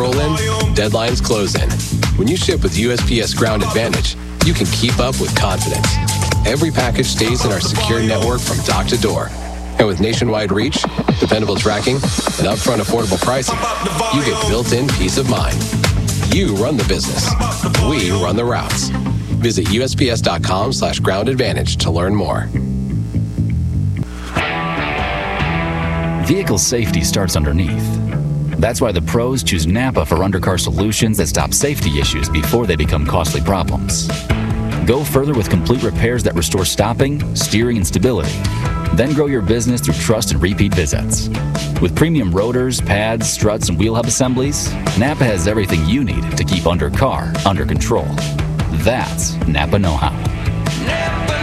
roll in, deadlines close in. When you ship with USPS Ground Advantage, you can keep up with confidence. Every package stays in our secure network from dock to door. And with nationwide reach, dependable tracking, and upfront affordable pricing, you get built-in peace of mind. You run the business. We run the routes. Visit USPS.com/Ground Advantage to learn more. Vehicle safety starts underneath. That's why the pros choose Napa for undercar solutions that stop safety issues before they become costly problems. Go further with complete repairs that restore stopping, steering, and stability. Then grow your business through trust and repeat visits. With premium rotors, pads, struts, and wheel hub assemblies, Napa has everything you need to keep undercar under control. That's Napa know-how. Napa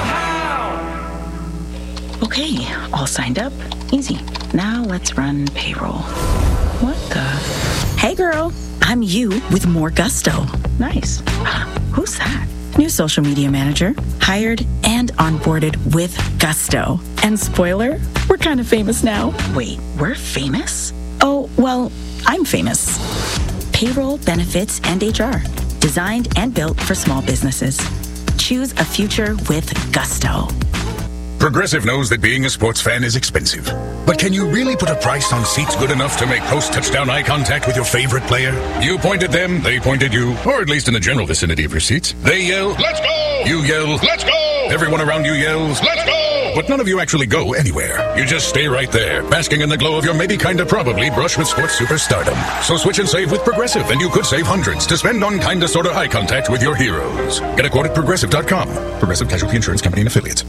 know-how. Okay, all signed up. Easy. Now let's run payroll. What the? Hey girl, I'm you with more gusto. Nice. Who's that? New social media manager. Hired and onboarded with gusto. And spoiler, we're kind of famous now. Wait, we're famous? Oh, well, I'm famous. Payroll, benefits, and HR. Designed and built for small businesses. Choose a future with gusto. Progressive knows that being a sports fan is expensive. But can you really put a price on seats good enough to make post-touchdown eye contact with your favorite player? You point at them, they point at you, or at least in the general vicinity of your seats. They yell, "Let's go!" You yell, "Let's go!" Everyone around you yells, "Let's go!" But none of you actually go anywhere. You just stay right there, basking in the glow of your maybe kinda probably brush with sports superstardom. So switch and save with Progressive, and you could save hundreds to spend on kinda sorta eye contact with your heroes. Get a quote at Progressive.com. Progressive Casualty Insurance Company and Affiliates.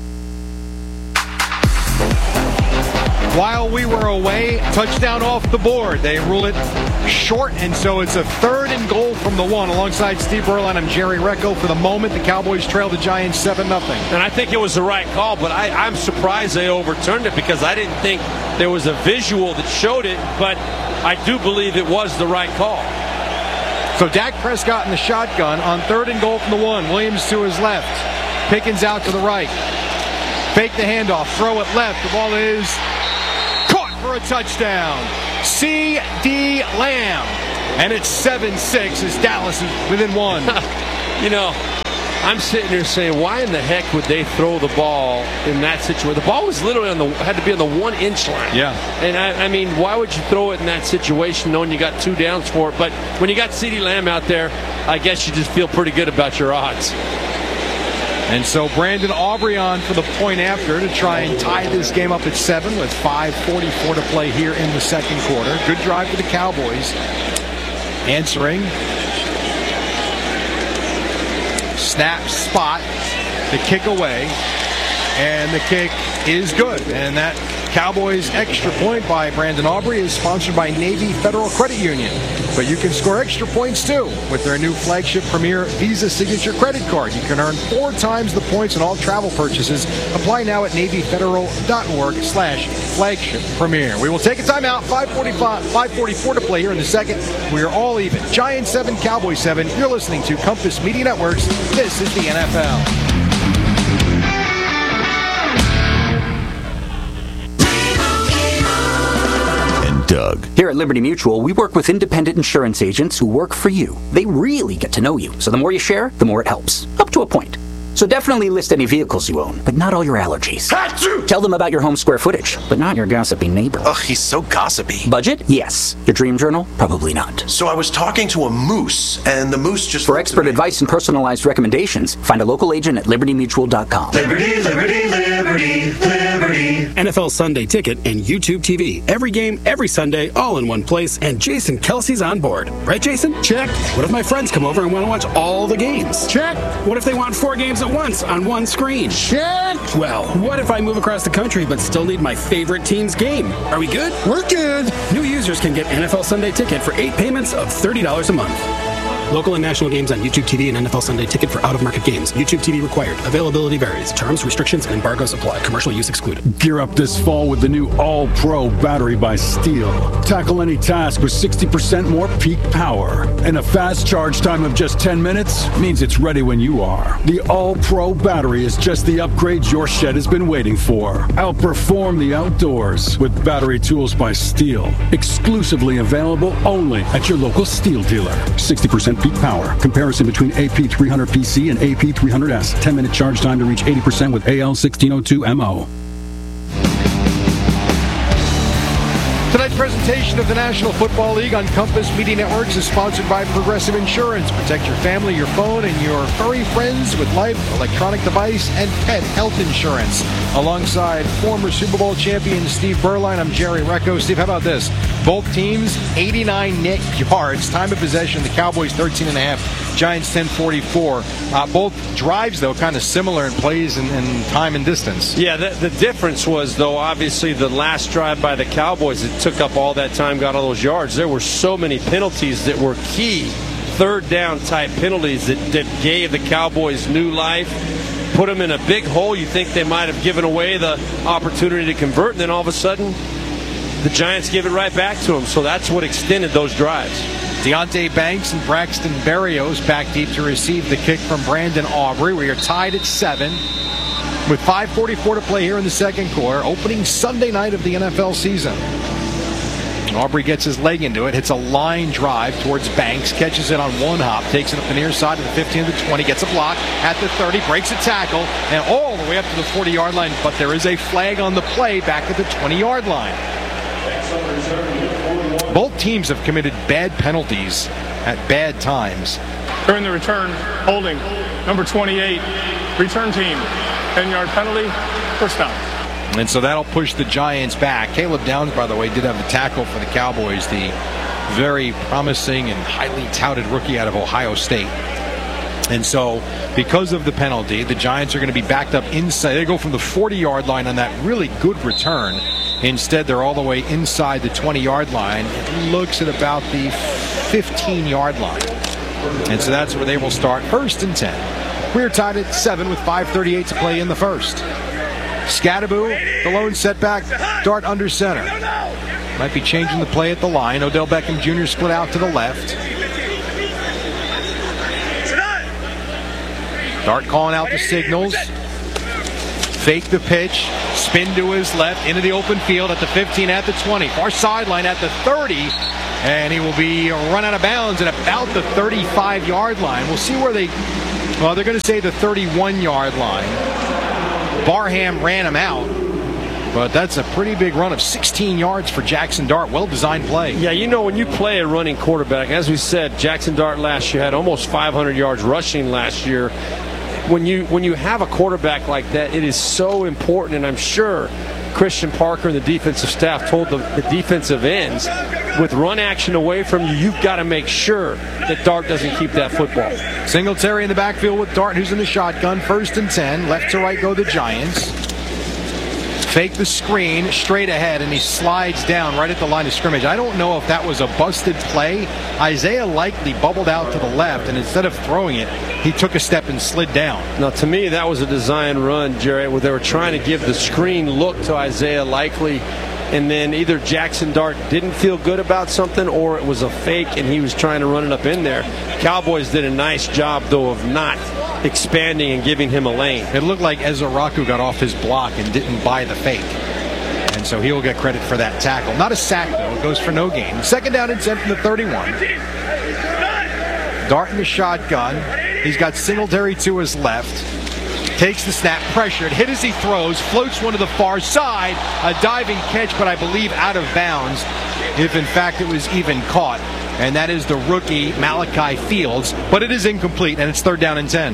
While we were away, touchdown off the board. They rule it short, and so it's a 3rd and goal from the 1. Alongside Steve Berline, I'm Jerry Recco. For the moment, the Cowboys trail the Giants 7-0. And I think it was the right call, but I'm surprised they overturned it because I didn't think there was a visual that showed it, but I do believe it was the right call. So Dak Prescott in the shotgun on 3rd and goal from the 1. Williams to his left. Pickens out to the right. Fake the handoff. Throw it left. The ball is for a touchdown. C.D. Lamb. And it's 7-6 as Dallas is within 1. You know, I'm sitting here saying, why in the heck would they throw the ball in that situation? The ball was literally had to be on the 1-inch line. Yeah. And I mean, why would you throw it in that situation knowing you got 2 downs for it? But when you got C.D. Lamb out there, I guess you just feel pretty good about your odds. And so Brandon Aubrey on for the point after to try and tie this game up at 7 with 5:44 to play here in the second quarter. Good drive for the Cowboys. Answering. Snap, spot, the kick away, and the kick is good. And that Cowboys extra point by Brandon Aubrey is sponsored by Navy Federal Credit Union. But you can score extra points too with their new flagship Premier Visa Signature Credit Card. You can earn 4 times the points on all travel purchases. Apply now at NavyFederal.org/flagship premier. We will take a timeout. 5:44 to play here in the second. We are all even. Giants 7, Cowboys 7. You're listening to Compass Media Networks. This is the NFL. Doug. Here at Liberty Mutual, we work with independent insurance agents who work for you. They really get to know you, so the more you share, the more it helps. Up to a point. So definitely list any vehicles you own, but not all your allergies. Achoo! Tell them about your home square footage, but not your gossipy neighbor. Ugh, he's so gossipy. Budget? Yes. Your dream journal? Probably not. So I was talking to a moose, and the moose just... For expert advice and personalized recommendations, find a local agent at libertymutual.com. Liberty, liberty, liberty, liberty. NFL Sunday Ticket and YouTube TV. Every game, every Sunday, all in one place, and Jason Kelsey's on board. Right, Jason? Check. What if my friends come over and want to watch all the games? Check. What if they want 4 games at once on one screen? Check. Well, what if I move across the country but still need my favorite team's game? Are we good? We're good. New users can get NFL Sunday Ticket for 8 payments of $30 a month. Local and national games on YouTube TV and NFL Sunday Ticket for out-of-market games. YouTube TV required. Availability varies. Terms, restrictions, and embargoes apply. Commercial use excluded. Gear up this fall with the new All-Pro battery by Steel. Tackle any task with 60% more peak power. And a fast charge time of just 10 minutes means it's ready when you are. The All-Pro battery is just the upgrade your shed has been waiting for. Outperform the outdoors with battery tools by Steel. Exclusively available only at your local Steel dealer. 60% peak power. Comparison between AP300PC and AP300S. 10-minute charge time to reach 80% with AL1602MO. Tonight's presentation of the National Football League on Compass Media Networks is sponsored by Progressive Insurance. Protect your family, your phone, and your furry friends with life, electronic device, and pet health insurance. Alongside former Super Bowl champion Steve Berline, I'm Jerry Recco. Steve, how about this? Both teams, 89 net yards. Time of possession, the Cowboys 13.5, Giants 10:44. Both drives, though, kind of similar in plays and time and distance. Yeah, the difference was, though, obviously the last drive by the Cowboys, it took up all that time, got all those yards. There were so many penalties that were key third down type penalties that gave the Cowboys new life, put them in a big hole. You think they might have given away the opportunity to convert, and then all of a sudden the Giants give it right back to them. So that's what extended those drives. Deonte Banks and Braxton Berrios back deep to receive the kick from Brandon Aubrey. We are tied at 7 with 5:44 to play here in the second quarter, opening Sunday night of the NFL season. Aubrey gets his leg into it, hits a line drive towards Banks, catches it on one hop, takes it up the near side to the 15 to the 20, gets a block at the 30, breaks a tackle, and all the way up to the 40-yard line. But there is a flag on the play back at the 20-yard line. Both teams have committed bad penalties at bad times. During the return, holding, number 28, return team, 10-yard penalty, first down. And so that'll push the Giants back. Caleb Downs, by the way, did have the tackle for the Cowboys, the very promising and highly touted rookie out of Ohio State. And so because of the penalty, the Giants are going to be backed up inside. They go from the 40-yard line on that really good return. Instead, they're all the way inside the 20-yard line. It looks at about the 15-yard line. And so that's where they will start, 1st and 10. We're tied at 7 with 5:38 to play in the first. Scattaboo, the lone setback, Dart under center. Might be changing the play at the line. Odell Beckham Jr. split out to the left. Dart calling out the signals. Fake the pitch. Spin to his left into the open field at the 15, at the 20. Far sideline at the 30. And he will be run out of bounds at about the 35-yard line. We'll see where they're going to say the 31-yard line. Barham ran him out, but that's a pretty big run of 16 yards for Jackson Dart. Well-designed play. Yeah, you know, when you play a running quarterback, as we said, Jackson Dart last year had almost 500 yards rushing last year. When you have a quarterback like that, it is so important, and I'm sure Christian Parker and the defensive staff told the defensive ends, with run action away from you, you've got to make sure that Dart doesn't keep that football. Singletary in the backfield with Dart, who's in the shotgun. 1st and 10. Left to right go the Giants. Fake the screen straight ahead, and he slides down right at the line of scrimmage. I don't know if that was a busted play. Isaiah Likely bubbled out to the left, and instead of throwing it, he took a step and slid down. Now, to me, that was a design run, Jerry, where they were trying to give the screen look to Isaiah Likely, and then either Jackson Dart didn't feel good about something, or it was a fake and he was trying to run it up in there. Cowboys did a nice job, though, of not expanding and giving him a lane. It looked like Ezeraku got off his block and didn't buy the fake. And so he'll get credit for that tackle. Not a sack, though. It goes for no gain. 2nd down and 10 from the 31. Dart in the shotgun. He's got Singletary to his left. Takes the snap, pressured, hit as he throws, floats one to the far side. A diving catch, but I believe out of bounds, if in fact it was even caught. And that is the rookie Malachi Fields, but it is incomplete, and it's 3rd down and 10.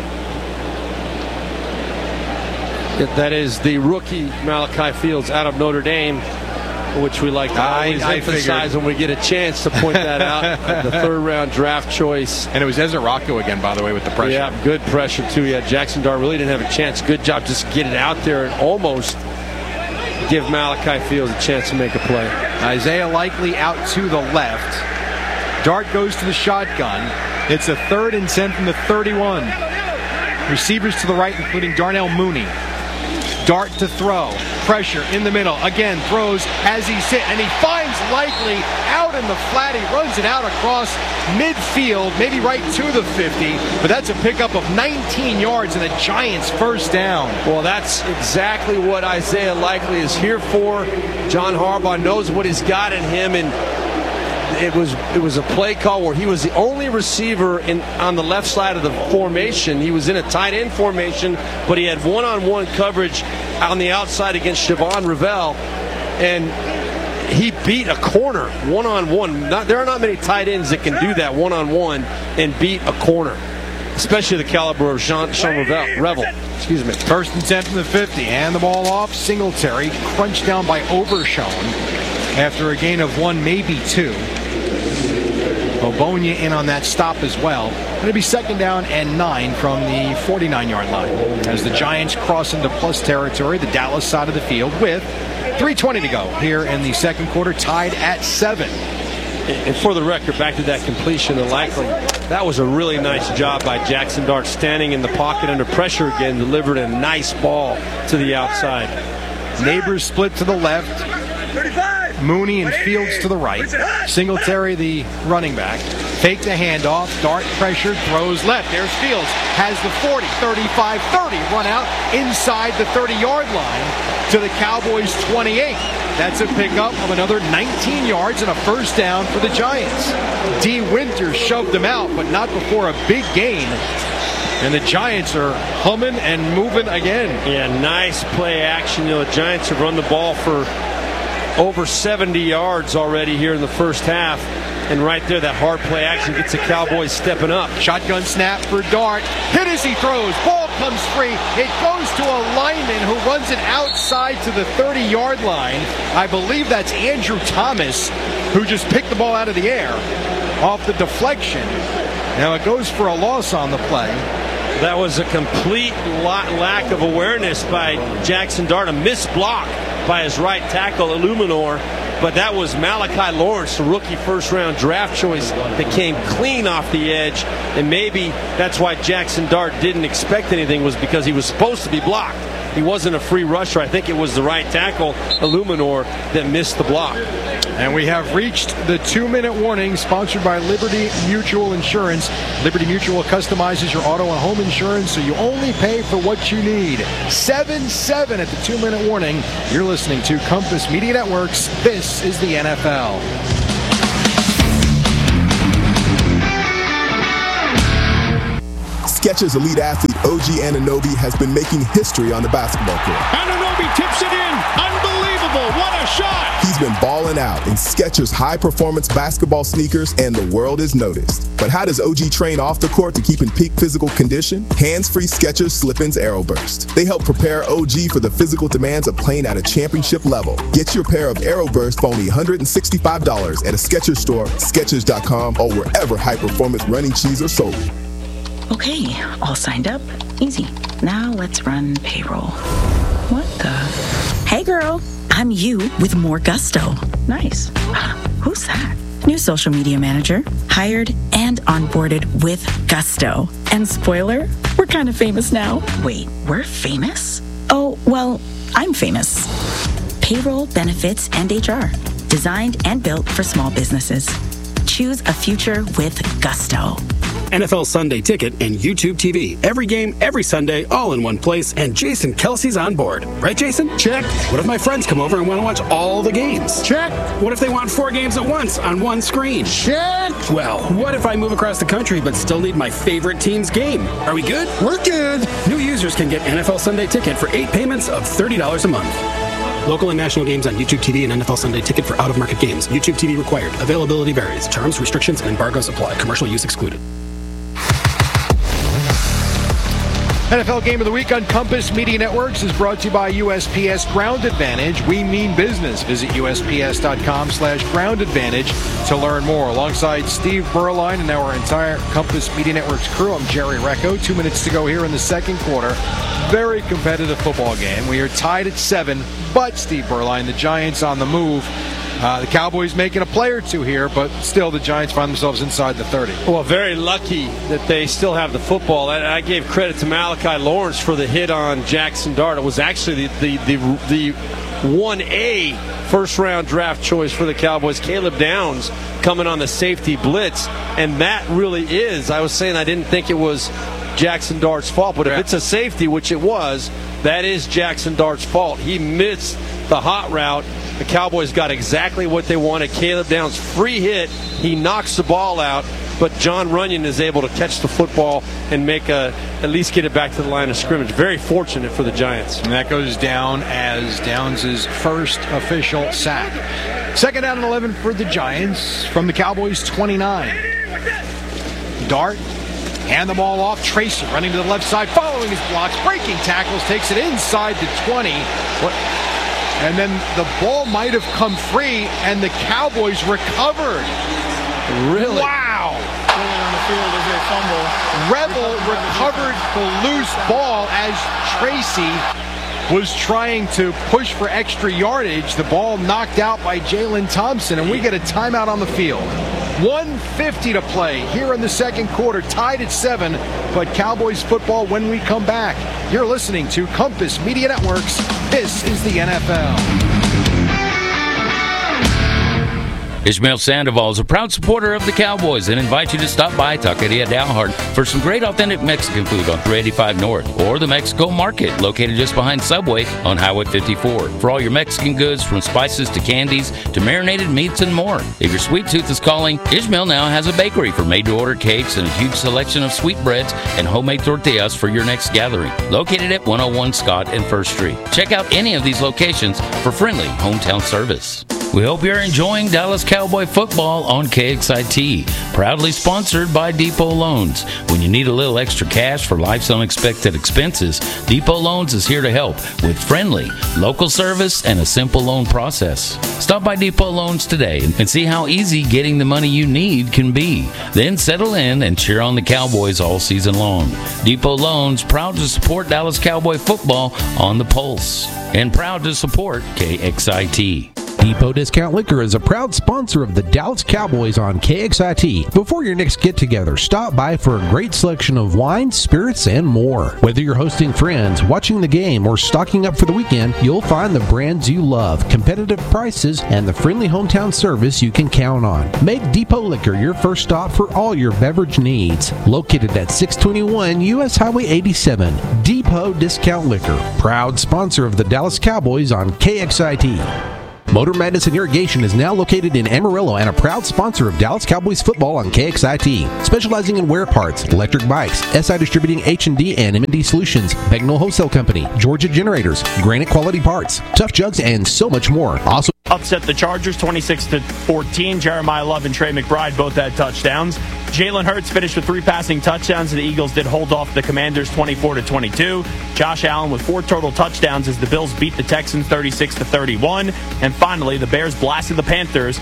That is the rookie Malachi Fields out of Notre Dame, which we like to always emphasize when we get a chance to point that out. The 3rd-round draft choice. And it was Ezeraku again, by the way, with the pressure. Yeah, good pressure, too. Yeah, Jackson Dart really didn't have a chance. Good job just get it out there and almost give Malachi Fields a chance to make a play. Isaiah Likely out to the left. Dart goes to the shotgun. It's a 3rd and 10 from the 31. Receivers to the right, including Darnell Mooney. Dart to throw. Pressure in the middle. Again, throws as he's hit, and he finds Likely out in the flat. He runs it out across midfield, maybe right to the 50, but that's a pickup of 19 yards and the Giants' first down. Well, that's exactly what Isaiah Likely is here for. John Harbaugh knows what he's got in him, and it was a play call where he was the only receiver on the left side of the formation. He was in a tight end formation, but he had one-on-one coverage on the outside against Siobhan Revelle, and he beat a corner one-on-one. There are not many tight ends that can do that one-on-one and beat a corner, especially the caliber of Sean Revelle. Excuse me. 1st and 10 from the 50, and the ball off. Singletary crunched down by Overshown after a gain of 1, maybe 2. Obonya in on that stop as well. It'll be 2nd down and 9 from the 49-yard line as the Giants cross into plus territory, the Dallas side of the field, with 3:20 to go here in the second quarter, tied at 7. And for the record, back to that completion to Likely, that was a really nice job by Jackson Dart, standing in the pocket under pressure again, delivered a nice ball to the outside. Neighbors split to the left. Mooney and Fields to the right. Singletary, the running back. Fake the handoff. Dart pressured, throws left. There's Fields. Has the 40, 35, 30. Run out inside the 30-yard line to the Cowboys' 28. That's a pickup of another 19 yards and a first down for the Giants. D. Winters shoved them out, but not before a big gain. And the Giants are humming and moving again. Yeah, nice play action. The Giants have run the ball for over 70 yards already here in the first half. And right there, that hard play action gets the Cowboys stepping up. Shotgun snap for Dart. Hit as he throws. Ball comes free. It goes to a lineman who runs it outside to the 30-yard line. I believe that's Andrew Thomas, who just picked the ball out of the air off the deflection. Now it goes for a loss on the play. That was a complete lack of awareness by Jackson Dart. A missed block by his right tackle, Illuminor. But that was Malachi Lawrence, the rookie first-round draft choice, that came clean off the edge. And maybe that's why Jackson Dart didn't expect anything, was because he was supposed to be blocked. He wasn't a free rusher. I think it was the right tackle, Illuminor, that missed the block. And we have reached the 2-minute warning, sponsored by Liberty Mutual Insurance. Liberty Mutual customizes your auto and home insurance, so you only pay for what you need. 7-7 at the 2-minute warning. You're listening to Compass Media Networks. This is the NFL. Skechers elite athlete OG Anunoby has been making history on the basketball court. Anunoby tips it in. Unbelievable. What a shot. He's been balling out in Skechers high-performance basketball sneakers, and the world has noticed. But how does OG train off the court to keep in peak physical condition? Hands-free Skechers Slip-ins AeroBurst. They help prepare OG for the physical demands of playing at a championship level. Get your pair of AeroBurst for only $165 at a Skechers store, Skechers.com, or wherever high-performance running shoes are sold. Okay, all signed up. Easy. Now let's run payroll. What the? Hey girl, I'm you with more gusto. Nice. Who's that? New social media manager. Hired and onboarded with gusto. And spoiler, we're kind of famous now. Wait, we're famous? Oh, well, I'm famous. Payroll, benefits, and HR. Designed and built for small businesses. Choose a future with gusto. NFL Sunday Ticket and YouTube TV. Every game, every Sunday, all in one place, and Jason Kelsey's on board. Right, Jason? Check. What if my friends come over and want to watch all the games? Check. What if they want 4 games at once on one screen? Check. Well, what if I move across the country but still need my favorite team's game? Are we good? We're good. New users can get NFL Sunday Ticket for 8 payments of $30 a month. Local and national games on YouTube TV and NFL Sunday Ticket for out-of-market games. YouTube TV required. Availability varies. Terms, restrictions, and embargoes apply. Commercial use excluded. NFL Game of the Week on Compass Media Networks is brought to you by USPS Ground Advantage. We mean business. Visit USPS.com/Ground Advantage to learn more. Alongside Steve Berline and our entire Compass Media Networks crew, I'm Jerry Recco. 2 minutes to go here in the second quarter. Very competitive football game. We are tied at 7, but Steve Berline, the Giants on the move. The Cowboys making a play or two here, but still the Giants find themselves inside the 30. Well, very lucky that they still have the football. I gave credit to Malachi Lawrence for the hit on Jackson Dart. It was actually the 1A first-round draft choice for the Cowboys. Caleb Downs coming on the safety blitz, and that really is. I was saying I didn't think it was Jackson Dart's fault, but if it's a safety, which it was, that is Jackson Dart's fault. He missed the hot route. The Cowboys got exactly what they wanted. Caleb Downs, free hit. He knocks the ball out, but John Runyon is able to catch the football and at least get it back to the line of scrimmage. Very fortunate for the Giants. And that goes down as Downs' first official sack. Second down and 11 for the Giants from the Cowboys' 29. Dart, hand the ball off. Tracy running to the left side, following his blocks, breaking tackles, takes it inside the 20. And then the ball might have come free, and the Cowboys recovered. Really? Wow. On the field is a fumble. Rebel recovered the loose ball as Tracy was trying to push for extra yardage. The ball knocked out by Jalen Thompson, and we get a timeout on the field. 1:50 to play here in the second quarter, tied at 7, but Cowboys football when we come back. You're listening to Compass Media Networks. This is the NFL. Ishmael Sandoval is a proud supporter of the Cowboys and invites you to stop by Taqueria Dalhart for some great authentic Mexican food on 385 North or the Mexico Market located just behind Subway on Highway 54. For all your Mexican goods, from spices to candies to marinated meats and more. If your sweet tooth is calling, Ishmael now has a bakery for made-to-order cakes and a huge selection of sweetbreads and homemade tortillas for your next gathering. Located at 101 Scott and 1st Street. Check out any of these locations for friendly hometown service. We hope you're enjoying Dallas Cowboy football on KXIT, proudly sponsored by Depot Loans. When you need a little extra cash for life's unexpected expenses, Depot Loans is here to help with friendly, local service and a simple loan process. Stop by Depot Loans today and see how easy getting the money you need can be. Then settle in and cheer on the Cowboys all season long. Depot Loans, proud to support Dallas Cowboy football on the pulse and proud to support KXIT. Depot Discount Liquor is a proud sponsor of the Dallas Cowboys on KXIT. Before your next get-together, stop by for a great selection of wines, spirits, and more. Whether you're hosting friends, watching the game, or stocking up for the weekend, you'll find the brands you love, competitive prices, and the friendly hometown service you can count on. Make Depot Liquor your first stop for all your beverage needs. Located at 621 U.S. Highway 87, Depot Discount Liquor, proud sponsor of the Dallas Cowboys on KXIT. Motor Madness and Irrigation is now located in Amarillo and a proud sponsor of Dallas Cowboys football on KXIT. Specializing in wear parts, electric bikes, SI Distributing H&D and M&D Solutions, Bagnall Wholesale Company, Georgia Generators, Granite Quality Parts, Tough Jugs, and so much more. Also upset the Chargers 26-14. Jeremiah Love and Trey McBride both had touchdowns. Jalen Hurts finished with 3 passing touchdowns, and the Eagles did hold off the Commanders 24-22. Josh Allen with 4 total touchdowns as the Bills beat the Texans 36-31. And finally, the Bears blasted the Panthers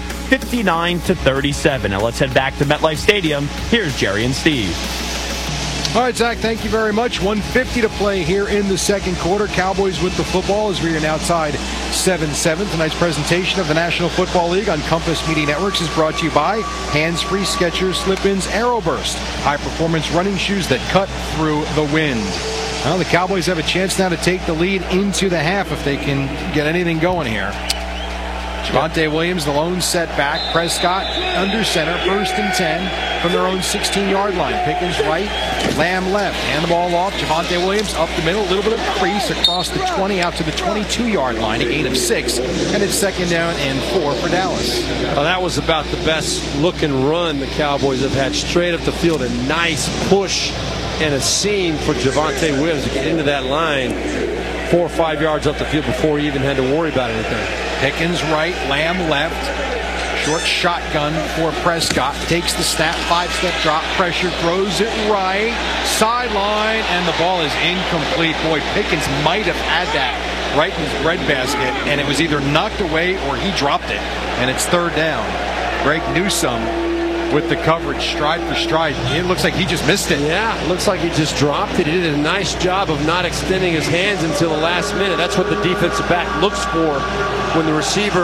59-37. Now let's head back to MetLife Stadium. Here's Jerry and Steve. All right, Zach, thank you very much. 1:50 to play here in the second quarter. Cowboys with the football as we are now tied 7-7. Tonight's presentation of the National Football League on Compass Media Networks is brought to you by Hands-Free Skechers Slip-Ins Aeroburst, high-performance running shoes that cut through the wind. Well, the Cowboys have a chance now to take the lead into the half if they can get anything going here. Javonte Williams, the lone setback. Prescott under center, 1st and 10 from their own 16-yard line. Pickens right, Lamb left. Hand the ball off. Javonte Williams up the middle, a little bit of crease across the 20 out to the 22-yard line, a gain of 6. And it's 2nd down and 4 for Dallas. Well, that was about the best looking run the Cowboys have had straight up the field. A nice push and a seam for Javonte Williams to get into that line 4 or 5 yards up the field before he even had to worry about anything. Pickens right, Lamb left. Short shotgun for Prescott. Takes the snap, 5-step drop, pressure, throws it right. Sideline, and the ball is incomplete. Boy, Pickens might have had that right in his breadbasket, and it was either knocked away or he dropped it. And it's 3rd down. Greg Newsome with the coverage, stride for stride. It looks like he just missed it. Yeah, it looks like he just dropped it. He did a nice job of not extending his hands until the last minute. That's what the defensive back looks for when the receiver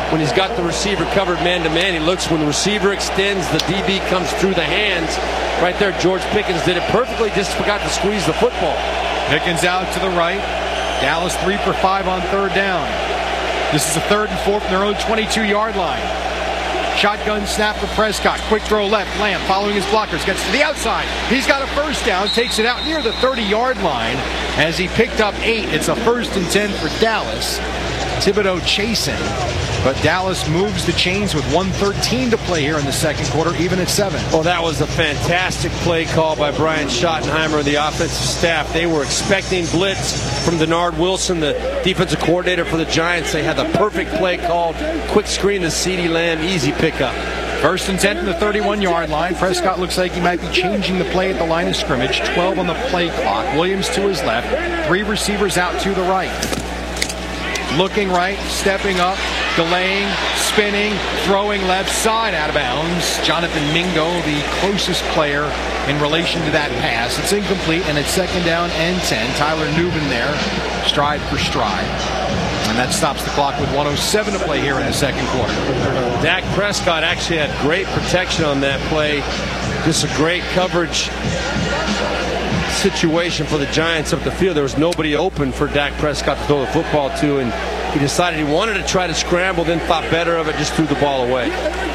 when he's got the receiver covered man-to-man. He looks when the receiver extends, the DB comes through the hands. Right there, George Pickens did it perfectly, just forgot to squeeze the football. Pickens out to the right. Dallas 3 for 5 on third down. This is a 3rd and 4 from their own 22-yard line. Shotgun snap for Prescott. Quick throw left. Lamb following his blockers. Gets to the outside. He's got a first down. Takes it out near the 30-yard line as he picked up 8. It's a 1st and 10 for Dallas. Thibodeau chasing. But Dallas moves the chains with 1:13 to play here in the second quarter, even at 7. Well, that was a fantastic play call by Brian Schottenheimer and the offensive staff. They were expecting blitz from Denard Wilson, the defensive coordinator for the Giants. They had the perfect play called. Quick screen to CeeDee Lamb, easy pickup. 1st and 10 from the 31-yard line. Prescott looks like he might be changing the play at the line of scrimmage. 12 on the play clock. Williams to his left. 3 receivers out to the right. Looking right, stepping up, delaying, spinning, throwing left side out of bounds. Jonathan Mingo, the closest player in relation to that pass. It's incomplete, and it's 2nd down and 10. Tyler Nubin there, stride for stride. And that stops the clock with 1:07 to play here in the second quarter. Dak Prescott actually had great protection on that play. Just a great coverage situation for the Giants up the field. There was nobody open for Dak Prescott to throw the football to, and he decided he wanted to try to scramble, then thought better of it, just threw the ball away.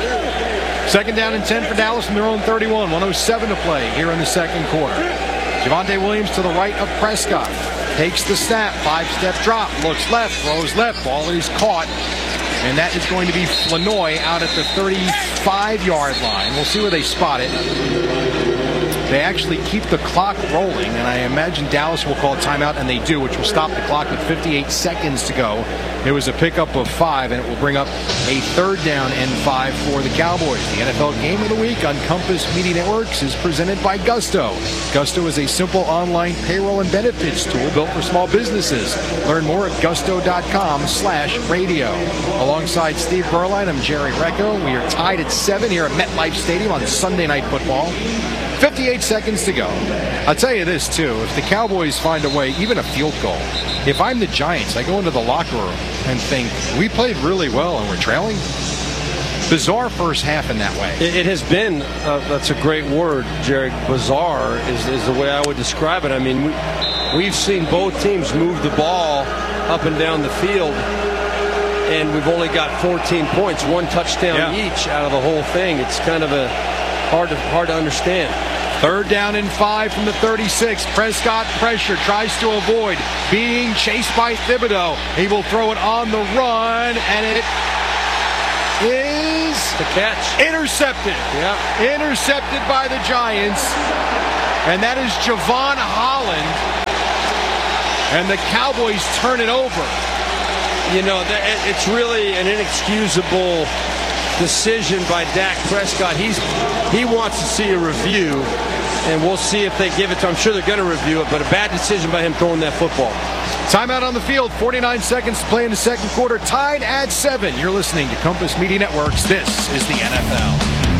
2nd down and 10 for Dallas from their own 31. 1:07 to play here in the second quarter. Javonte Williams to the right of Prescott. Takes the snap, 5-step drop, looks left, throws left, ball is caught. And that is going to be Flanoy out at the 35-yard line. We'll see where they spot it. They actually keep the clock rolling, and I imagine Dallas will call a timeout, and they do, which will stop the clock with 58 seconds to go. It was a pickup of 5, and it will bring up a 3rd down and 5 for the Cowboys. The NFL Game of the Week on Compass Media Networks is presented by Gusto. Gusto is a simple online payroll and benefits tool built for small businesses. Learn more at gusto.com/radio. Alongside Steve Berline, I'm Jerry Recco. We are tied at 7 here at MetLife Stadium on Sunday Night Football. 58 seconds to go. I'll tell you this, too. If the Cowboys find a way, even a field goal, if I'm the Giants, I go into the locker room and think, we played really well and we're trailing. Bizarre first half in that way. It has been, that's a great word, Jerry. Bizarre is the way I would describe it. I mean, we've seen both teams move the ball up and down the field, and we've only got 14 points, 1 touchdown each out of the whole thing. It's kind of a hard to understand. 3rd down and 5 from the 36. Prescott pressure, tries to avoid being chased by Thibodeau. He will throw it on the run, and it is the catch. Intercepted. Yeah. Intercepted by the Giants. And that is Javon Holland. And the Cowboys turn it over. You know, it's really an inexcusable decision by Dak Prescott. He wants to see a review, and we'll see if they give it to him. I'm sure they're going to review it, but a bad decision by him throwing that football. Timeout on the field, 49 seconds to play in the second quarter, tied at 7. You're listening to Compass Media Networks. This is the NFL.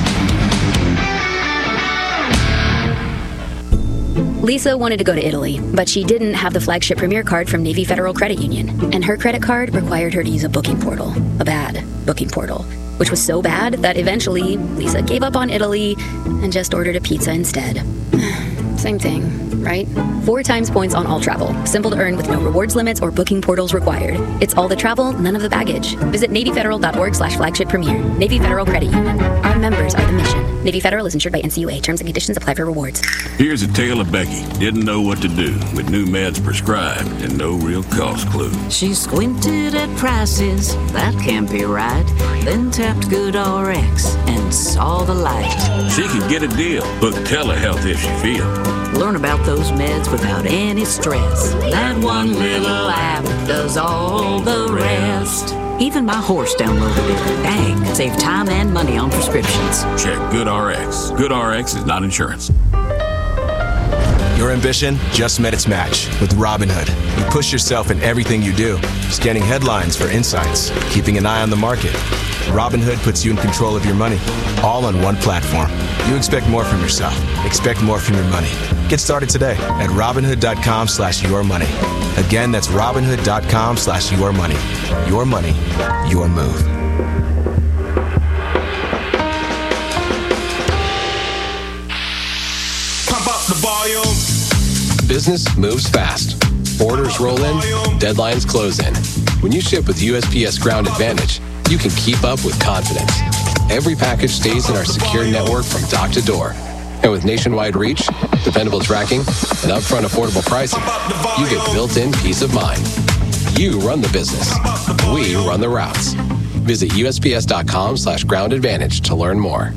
Lisa wanted to go to Italy, but she didn't have the flagship Premier card from Navy Federal Credit Union, and her credit card required her to use a booking portal, a bad booking portal, which was so bad that eventually Lisa gave up on Italy and just ordered a pizza instead. Same thing, right? 4 times points on all travel. Simple to earn with no rewards limits or booking portals required. It's all the travel, none of the baggage. Visit NavyFederal.org/flagship premier. Navy Federal Credit Union. Our members are the mission. Navy Federal is insured by NCUA. Terms and conditions apply for rewards. Here's a tale of Becky. Didn't know what to do with new meds prescribed and no real cost clue. She squinted at prices, that can't be right. Then tapped GoodRx and saw the light. She could get a deal. Book telehealth if she feels. Learn about those meds without any stress. That one little app does all the rest. Even my horse downloaded it. Dang, save time and money on prescriptions. Check GoodRx. GoodRx is not insurance. Your ambition just met its match with Robinhood. You push yourself in everything you do, scanning headlines for insights, keeping an eye on the market. Robinhood puts you in control of your money, all on one platform. You expect more from yourself. Expect more from your money. Get started today at Robinhood.com/yourmoney. Again, that's Robinhood.com/yourmoney. Your money, your move. the volume. Business moves fast. Orders roll in, deadlines close in. When you ship with USPS Ground Advantage, you can keep up with confidence. Every package stays in our secure network from dock to door. And with nationwide reach, dependable tracking, and upfront affordable pricing, you get built-in peace of mind. You run the business. We run the routes. Visit USPS.com/Ground Advantage to learn more.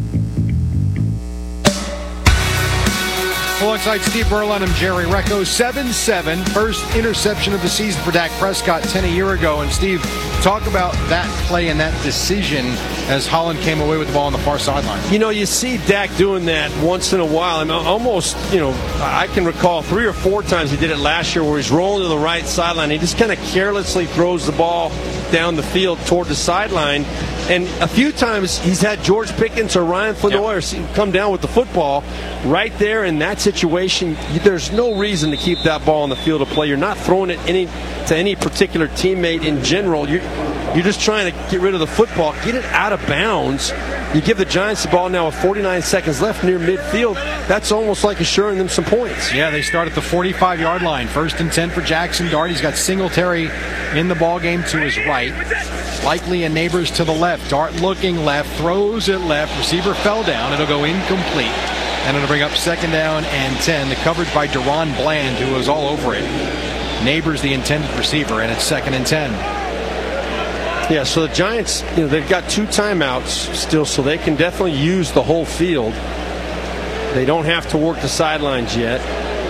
Alongside Steve Berlin, I'm Jerry Recco. 7-7, first interception of the season for Dak Prescott 10 a year ago. And Steve, talk about that play and that decision as Holland came away with the ball on the far sideline. You know, you see Dak doing that once in a while. I mean, almost, I can recall 3 or 4 times he did it last year where he's rolling to the right sideline. He just kind of carelessly throws the ball down the field toward the sideline. And a few times he's had George Pickens or Ryan Flanoy come down with the football right there in that situation. There's no reason to keep that ball on the field of play. You're not throwing it to any particular teammate in general. You're just trying to get rid of the football, get it out of bounds. You give the Giants the ball now with 49 seconds left near midfield. That's almost like assuring them some points. Yeah, they start at the 45-yard line. 1st and 10 for Jackson Dart. He's got Singletary in the ball game to his right. Likely a Neighbors to the left. Dart looking left, throws it left. Receiver fell down. It'll go incomplete. And it'll bring up 2nd down and 10. The coverage by Deron Bland, who was all over it. Neighbors the intended receiver, and it's 2nd and 10. Yeah, so the Giants, they've got 2 timeouts still, so they can definitely use the whole field. They don't have to work the sidelines yet.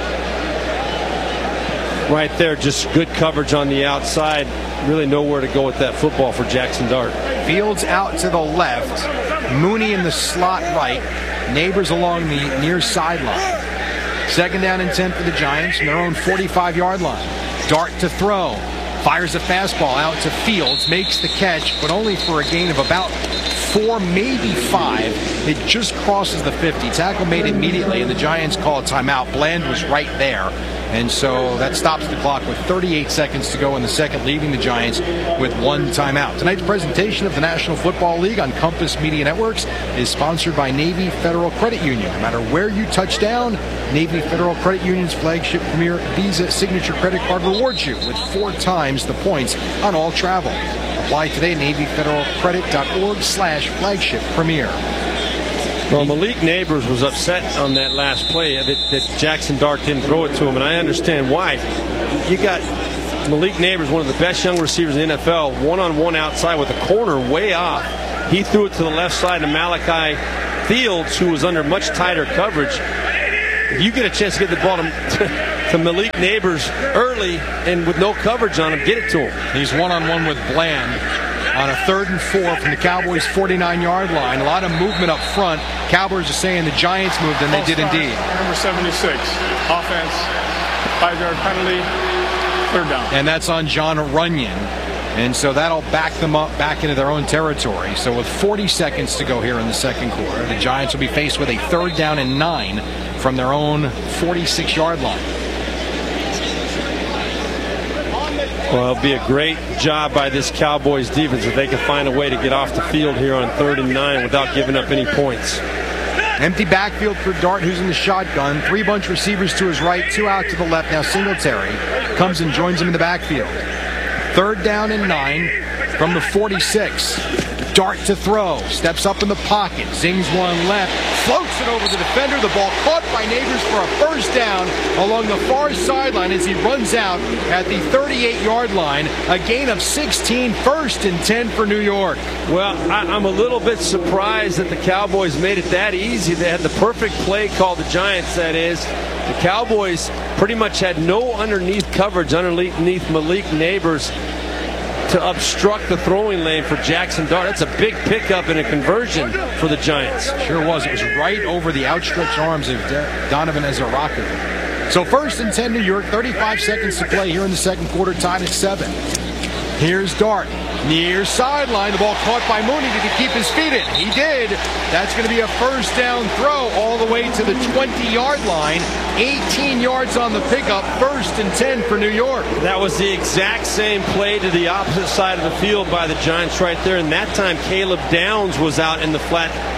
Right there, just good coverage on the outside. Really nowhere to go with that football for Jackson Dart. Fields out to the left. Mooney in the slot right. Neighbors along the near sideline. 2nd down and 10 for the Giants from their own 45-yard line. Dart to throw. Fires a fastball out to Fields. Makes the catch, but only for a gain of about 4, maybe 5. It just crosses the 50. Tackle made immediately, and the Giants call a timeout. Bland was right there. And so that stops the clock with 38 seconds to go in the second, leaving the Giants with 1 timeout. Tonight's presentation of the National Football League on Compass Media Networks is sponsored by Navy Federal Credit Union. No matter where you touch down, Navy Federal Credit Union's flagship Premier Visa Signature Credit Card rewards you with 4 times the points on all travel. Apply today at NavyFederalCredit.org/flagship premier. Well, Malik Neighbors was upset on that last play that Jackson Dart didn't throw it to him, and I understand why. You got Malik Neighbors, one of the best young receivers in the NFL, one-on-one outside with a corner way off. He threw it to the left side to Malachi Fields, who was under much tighter coverage. If you get a chance to get the ball to Malik Neighbors early and with no coverage on him, get it to him. He's one-on-one with Bland on a 3rd and 4 from the Cowboys' 49-yard line. A lot of movement up front. Cowboys are saying the Giants moved, and they did indeed. Number 76, offense, 5-yard penalty, 3rd down. And that's on John Runyon. And so that'll back them up back into their own territory. So with 40 seconds to go here in the second quarter, the Giants will be faced with a 3rd down and 9 from their own 46-yard line. Well, it'll be a great job by this Cowboys defense if they can find a way to get off the field here on 3rd and 9 without giving up any points. Empty backfield for Dart, who's in the shotgun. 3 bunch receivers to his right, 2 out to the left. Now Singletary comes and joins him in the backfield. 3rd down and 9 from the 46. Dart to throw. Steps up in the pocket. Zings one left. Floats it over the defender. The ball caught by Neighbors for a 1st down along the far sideline as he runs out at the 38-yard line. A gain of 16. 1st and 10 for New York. Well, I'm a little bit surprised that the Cowboys made it that easy. They had the perfect play called, the Giants, that is. The Cowboys pretty much had no underneath coverage underneath Malik Neighbors to obstruct the throwing lane for Jackson Dart. That's a big pickup and a conversion for the Giants. Sure was. It was right over the outstretched arms of Donovan Ezaraku. So 1st and 10 New York, 35 seconds to play here in the second quarter, tied at 7. Here's Dart. Near sideline, the ball caught by Mooney. Did he keep his feet in? He did. That's going to be a 1st down throw all the way to the 20-yard line. 18 yards on the pickup. 1st and 10 for New York. That was the exact same play to the opposite side of the field by the Giants right there. And that time Caleb Downs was out in the flat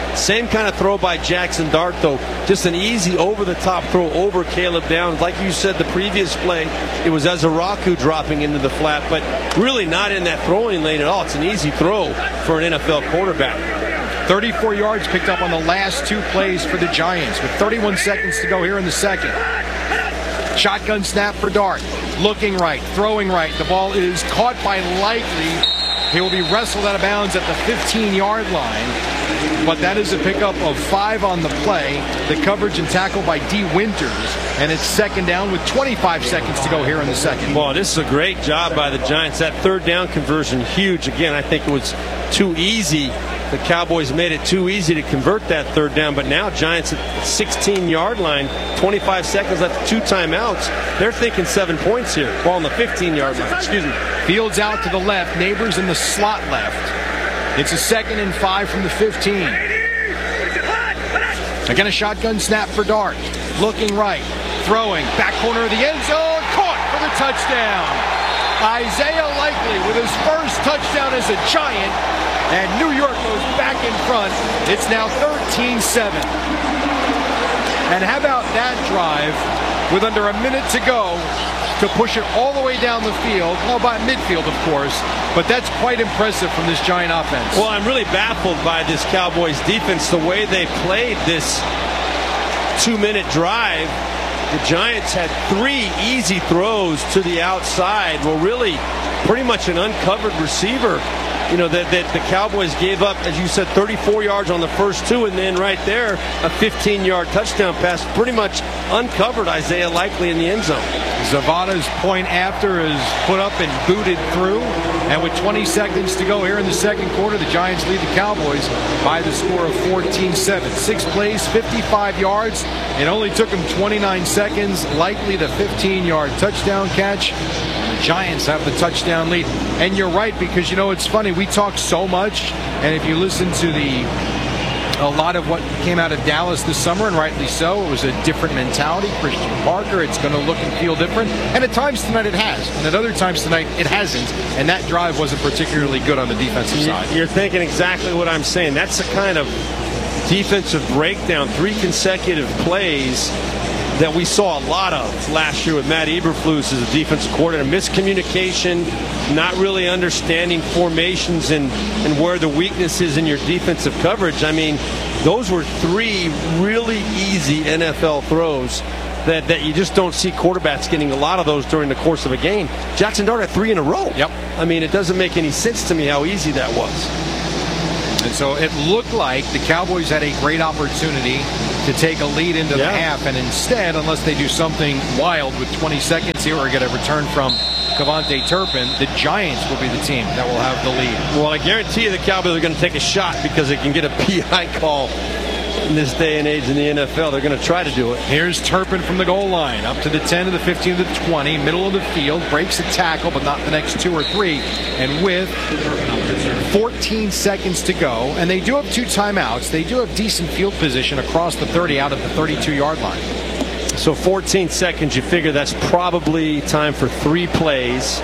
Same kind of throw by Jackson Dart, though. Just an easy over-the-top throw over Caleb Downs. Like you said, the previous play, it was Azaraku dropping into the flat, but really not in that throwing lane at all. It's an easy throw for an NFL quarterback. 34 yards picked up on the last 2 plays for the Giants with 31 seconds to go here in the second. Shotgun snap for Dart. Looking right, throwing right. The ball is caught by Likely. He will be wrestled out of bounds at the 15-yard line. But that is a pickup of 5 on the play. The coverage and tackle by D. Winters. And it's second down with 25 seconds to go here in the second. Well, this is a great job by the Giants. That third down conversion, huge. Again, I think it was too easy. The Cowboys made it too easy to convert that third down, but now Giants at the 16-yard line, 25 seconds left, 2 timeouts. They're thinking 7 points here. Ball on the 15-yard line. Excuse me. Fields out to the left. Neighbors in the slot left. It's a 2nd and 5 from the 15. Again, a shotgun snap for Dart. Looking right. Throwing. Back corner of the end zone. Caught for the touchdown. Isaiah Likely with his first touchdown as a Giant. And New York goes back in front. It's now 13-7. And how about that drive with under a minute to go to push it all the way down the field? Well, by midfield, of course. But that's quite impressive from this Giant offense. Well, I'm really baffled by this Cowboys defense, the way they played this 2-minute drive. The Giants had 3 easy throws to the outside. Well, really, pretty much an uncovered receiver. You know, that the Cowboys gave up, as you said, 34 yards on the first 2, and then right there, a 15-yard touchdown pass, pretty much uncovered Isaiah Likely in the end zone. Zavada's point after is put up and booted through. And with 20 seconds to go here in the second quarter, the Giants lead the Cowboys by the score of 14-7. 6 plays, 55 yards. It only took him 29 seconds. Likely the 15-yard touchdown catch. The Giants have the touchdown lead. And you're right, because, you know, it's funny. We talk so much, and if you listen to a lot of what came out of Dallas this summer, and rightly so, it was a different mentality. Christian Parker, it's going to look and feel different. And at times tonight it has. And at other times tonight it hasn't. And that drive wasn't particularly good on the defensive side. You're thinking exactly what I'm saying. That's the kind of defensive breakdown, 3 consecutive plays that we saw a lot of last year with Matt Eberflus as a defensive coordinator. Miscommunication, not really understanding formations and where the weakness is in your defensive coverage. I mean, those were 3 really easy NFL throws that you just don't see quarterbacks getting a lot of those during the course of a game. Jackson Dart had 3 in a row. Yep. I mean, it doesn't make any sense to me how easy that was. And so it looked like the Cowboys had a great opportunity to take a lead into the half, and instead, unless they do something wild with 20 seconds here or get a return from Kevontae Turpin, the Giants will be the team that will have the lead. Well, I guarantee you the Cowboys are going to take a shot because they can get a PI call in this day and age in the NFL. They're going to try to do it. Here's Turpin from the goal line, up to the 10, to the 15, to the 20, middle of the field, breaks a tackle, but not the next 2 or 3. And with 14 seconds to go, and they do have 2 timeouts, they do have decent field position across the 30 out of the 32-yard line. So 14 seconds, you figure that's probably time for 3 plays.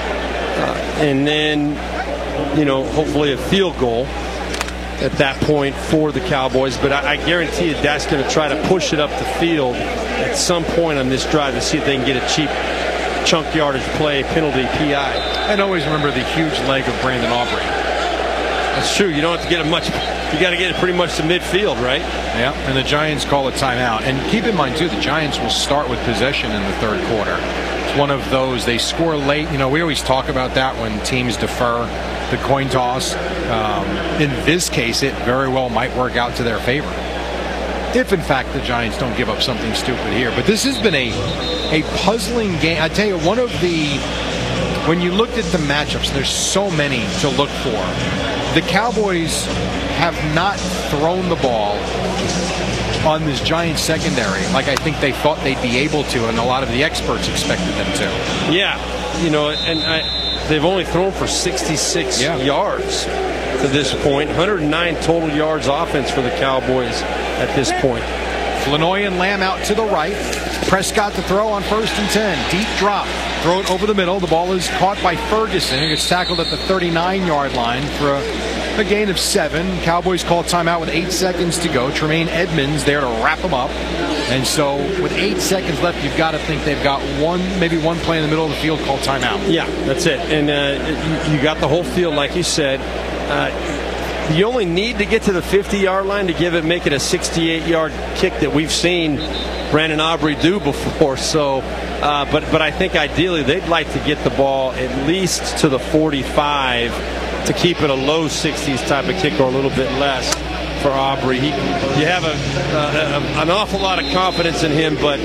And then, you know, hopefully a field goal at that point for the Cowboys. But I guarantee you that's going to try to push it up the field at some point on this drive to see if they can get a cheap chunk yardage play, penalty, PI. And always remember the huge leg of Brandon Aubrey. That's true. You don't have to get it much. You got to get it pretty much to midfield, right? Yeah, and the Giants call a timeout. And keep in mind, too, the Giants will start with possession in the third quarter. It's one of those, they score late. You know, we always talk about that when teams defer the coin toss. In this case, it very well might work out to their favor, if in fact the Giants don't give up something stupid here. But this has been a puzzling game. I tell you, one of the, when you looked at the matchups, there's so many to look for. The Cowboys have not thrown the ball on this Giants secondary like I think they thought they'd be able to, and a lot of the experts expected them to. Yeah, you know, and they've only thrown for 66 yards to this point. 109 total yards offense for the Cowboys at this point. Flanoy and Lamb out to the right. Prescott to throw on 1st and 10. Deep drop. Throw it over the middle. The ball is caught by Ferguson. He gets tackled at the 39-yard line for a a gain of 7. Cowboys call timeout with 8 seconds to go. Tremaine Edmonds there to wrap them up. And so with 8 seconds left, you've got to think they've got maybe one play in the middle of the field called timeout. Yeah, that's it. And you got the whole field, like you said. You only need to get to the 50-yard line to make it a 68-yard kick that we've seen Brandon Aubrey do before. So, but I think ideally they'd like to get the ball at least to the 45 to keep it a low 60s type of kick or a little bit less for Aubrey. You have an awful lot of confidence in him, but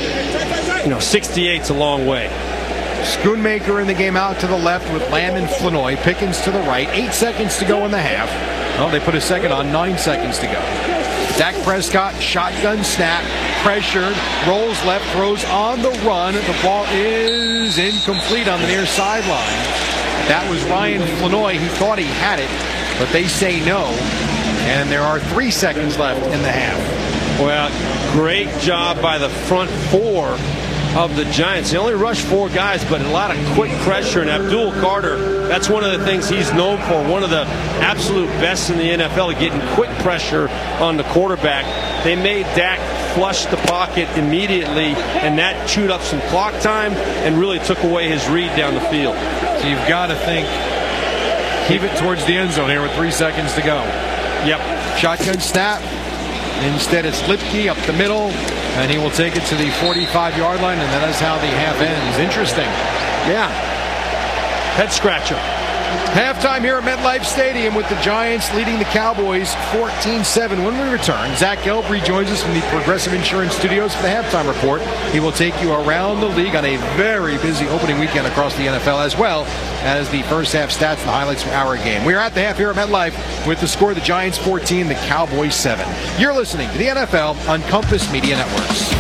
68's a long way. Schoonmaker in the game out to the left with Lamb and Flanoy. Pickens to the right. 8 seconds to go in the half. Well, they put a second on. 9 seconds to go. Dak Prescott, shotgun snap, pressured, rolls left, throws on the run. The ball is incomplete on the near sideline. That was Ryan Flanoy. He thought he had it, but they say no. And there are 3 seconds left in the half. Well, great job by the front 4 of the Giants. They only rushed 4 guys, but a lot of quick pressure. And Abdul Carter, that's one of the things he's known for. One of the absolute best in the NFL at getting quick pressure on the quarterback. They made Dak flush the pocket immediately, and that chewed up some clock time and really took away his read down the field. So you've got to think, keep it towards the end zone here with 3 seconds to go. Yep. Shotgun snap. Instead, it's Lipke up the middle, and he will take it to the 45-yard line, and that is how the half ends. Interesting. Yeah. Head scratcher. Halftime here at MetLife Stadium with the Giants leading the Cowboys 14-7. When we return, Zach Elbrey joins us from the Progressive Insurance Studios for the Halftime Report. He will take you around the league on a very busy opening weekend across the NFL, as well as the first half stats and highlights from our game. We are at the half here at MetLife with the score: the Giants 14, the Cowboys 7. You're listening to the NFL on Compass Media Networks.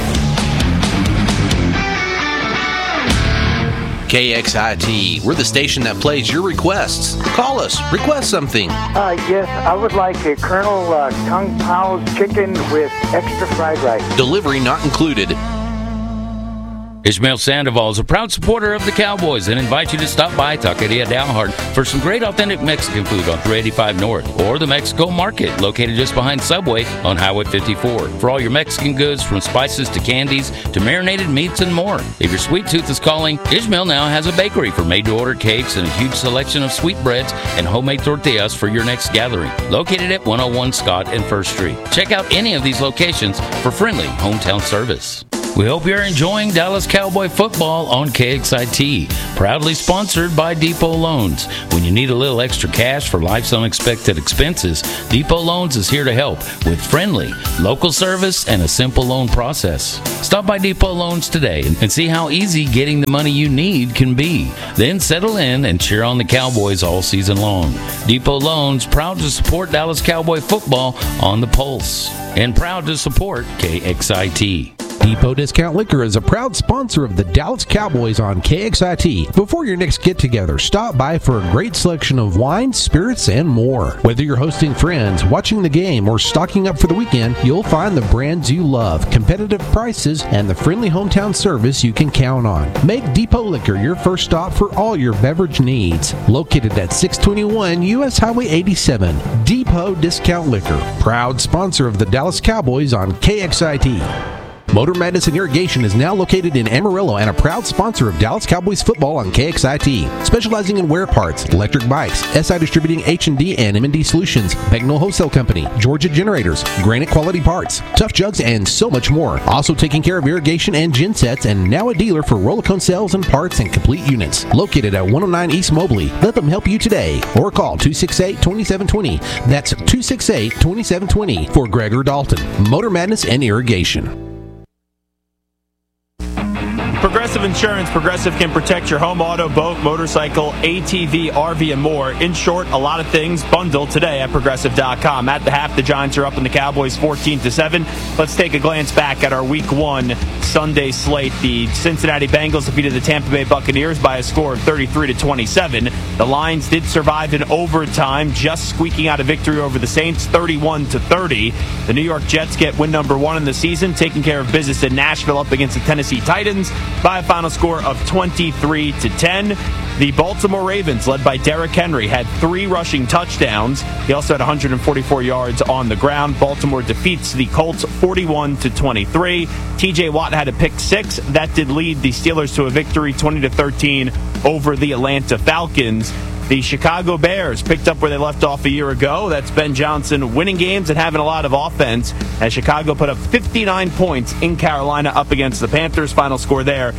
KXIT. We're the station that plays your requests. Call us. Request something. Yes, I would like a Colonel Kung Pao's chicken with extra fried rice. Delivery not included. Ishmael Sandoval is a proud supporter of the Cowboys and invites you to stop by Taqueria Dalhart for some great authentic Mexican food on 385 North or the Mexico Market located just behind Subway on Highway 54. For all your Mexican goods, from spices to candies to marinated meats and more. If your sweet tooth is calling, Ishmael now has a bakery for made-to-order cakes and a huge selection of sweetbreads and homemade tortillas for your next gathering. Located at 101 Scott and 1st Street. Check out any of these locations for friendly hometown service. We hope you're enjoying Dallas Cowboy football on KXIT, proudly sponsored by Depot Loans. When you need a little extra cash for life's unexpected expenses, Depot Loans is here to help with friendly, local service and a simple loan process. Stop by Depot Loans today and see how easy getting the money you need can be. Then settle in and cheer on the Cowboys all season long. Depot Loans, proud to support Dallas Cowboy football on the pulse and proud to support KXIT. Depot Discount Liquor is a proud sponsor of the Dallas Cowboys on KXIT. Before your next get-together, stop by for a great selection of wines, spirits, and more. Whether you're hosting friends, watching the game, or stocking up for the weekend, you'll find the brands you love, competitive prices, and the friendly hometown service you can count on. Make Depot Liquor your first stop for all your beverage needs. Located at 621 U.S. Highway 87, Depot Discount Liquor, proud sponsor of the Dallas Cowboys on KXIT. Motor Madness and Irrigation is now located in Amarillo and a proud sponsor of Dallas Cowboys football on KXIT. Specializing in wear parts, electric bikes, SI Distributing H&D and M&D Solutions, Bagnall Wholesale Company, Georgia Generators, Granite Quality Parts, Tough Jugs, and so much more. Also taking care of irrigation and gensets, and now a dealer for Rollicone cells and parts and complete units. Located at 109 East Mobley. Let them help you today. Or call 268-2720. That's 268-2720 for Gregor Dalton. Motor Madness and Irrigation. Progressive Insurance. Progressive can protect your home, auto, boat, motorcycle, ATV, RV, and more. In short, a lot of things bundled today at Progressive.com. At the half, the Giants are up in the Cowboys 14-7. Let's take a glance back at our Week 1 Sunday slate. The Cincinnati Bengals defeated the Tampa Bay Buccaneers by a score of 33-27. The Lions did survive in overtime, just squeaking out a victory over the Saints 31-30. The New York Jets get win number 1 in the season, taking care of business in Nashville up against the Tennessee Titans. by a final score of 23-10. The Baltimore Ravens, led by Derrick Henry, had 3 rushing touchdowns. He also had 144 yards on the ground. Baltimore defeats the Colts 41-23. TJ Watt had a pick 6. That did lead the Steelers to a victory 20-13 over the Atlanta Falcons. The Chicago Bears picked up where they left off a year ago. That's Ben Johnson winning games and having a lot of offense, as Chicago put up 59 points in Carolina up against the Panthers. Final score there,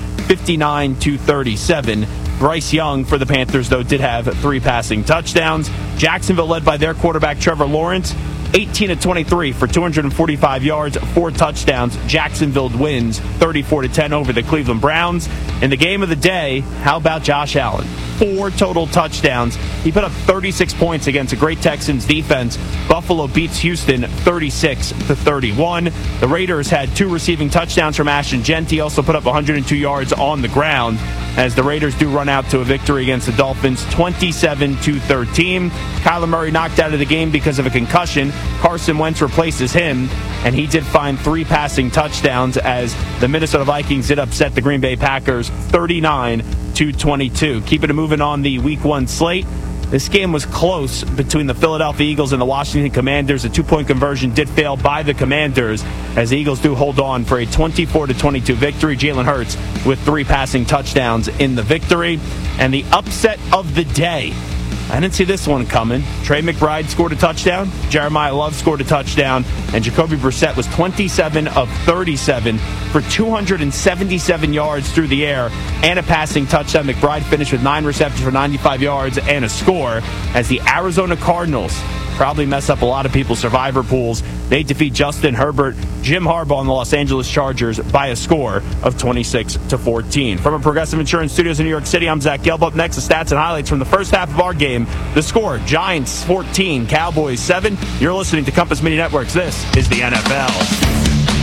59-37. Bryce Young for the Panthers, though, did have 3 passing touchdowns. Jacksonville, led by their quarterback Trevor Lawrence, 18-23 for 245 yards, 4 touchdowns. Jacksonville wins 34-10 over the Cleveland Browns. In the game of the day, how about Josh Allen? 4 total touchdowns. He put up 36 points against a great Texans defense. Buffalo beats Houston 36-31. The Raiders had 2 receiving touchdowns from Ashton Genty. Also put up 102 yards on the ground, as the Raiders do run out to a victory against the Dolphins 27-13. Kyler Murray knocked out of the game because of a concussion. Carson Wentz replaces him, and he did find 3 passing touchdowns, as the Minnesota Vikings did upset the Green Bay Packers 39-22. Keeping it moving on the Week 1 slate. This game was close between the Philadelphia Eagles and the Washington Commanders. A 2-point conversion did fail by the Commanders, as the Eagles do hold on for a 24-22 victory. Jalen Hurts with 3 passing touchdowns in the victory. And the upset of the day, I didn't see this one coming. Trey McBride scored a touchdown. Jeremiah Love scored a touchdown. And Jacoby Brissett was 27 of 37 for 277 yards through the air and a passing touchdown. McBride finished with 9 receptions for 95 yards and a score, as the Arizona Cardinals probably mess up a lot of people's survivor pools. They defeat Justin Herbert, Jim Harbaugh, and the Los Angeles Chargers by a score of 26-14. From a Progressive Insurance Studios in New York City, I'm Zach Gelb. Up next, the stats and highlights from the first half of our game. The score, Giants 14, Cowboys 7. You're listening to Compass Media Networks. This is the NFL.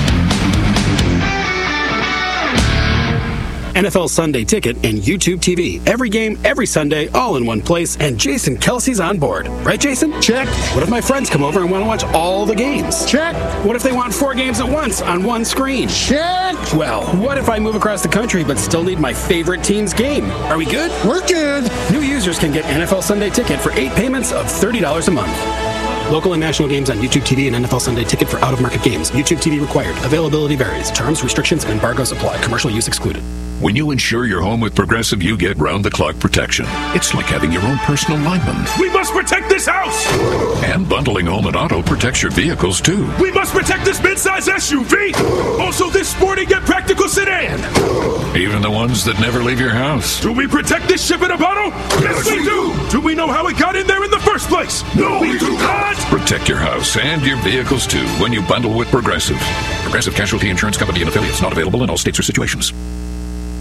NFL Sunday Ticket and YouTube TV. Every game, every Sunday, all in one place, and Jason Kelsey's on board. Right, Jason? Check. What if my friends come over and want to watch all the games? Check. What if they want 4 games at once on one screen? Check. Well, what if I move across the country but still need my favorite team's game? Are we good? We're good. New users can get NFL Sunday Ticket for 8 payments of $30 a month. Local and national games on YouTube TV and NFL Sunday Ticket for out-of-market games. YouTube TV required. Availability varies. Terms, restrictions, and embargoes apply. Commercial use excluded. When you insure your home with Progressive, you get round-the-clock protection. It's like having your own personal lineman. We must protect this house! And bundling home and auto protects your vehicles, too. We must protect this midsize SUV! Also this sporty yet practical sedan! Even the ones that never leave your house. Do we protect this ship in a bottle? Yes, we do! Do we know how it got in there in the first place? No, we do not! Protect your house and your vehicles, too, when you bundle with Progressive. Progressive Casualty Insurance Company and affiliates. Not available in all states or situations.